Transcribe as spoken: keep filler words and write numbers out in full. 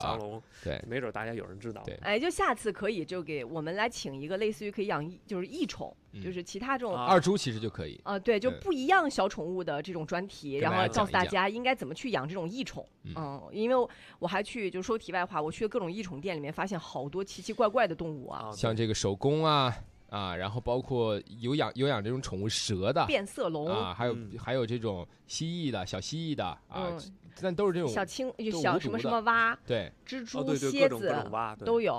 藏龙， 对， 没准大家有人知道。 对， 哎，就下次可以就给我们来请一个类似于可以养就是异宠， 嗯、 就是其他这种、 啊、 二猪其实就可以啊、呃，对，就不一样小宠物的这种专题，然后告诉大家应该怎么去养这种异宠。嗯, 嗯，因为我还去就说题外话，我去各种异宠店里面，发现好多奇奇怪怪的动物啊， 啊像这个手工啊。啊，然后包括有养有养这种宠物蛇的变色龙啊，还有、 嗯、 还有这种蜥蜴的小蜥蜴的啊，嗯、但都是这种小青小什么什么蛙， 对， 蜘蛛、 哦、对对蝎子各种各种蛙都有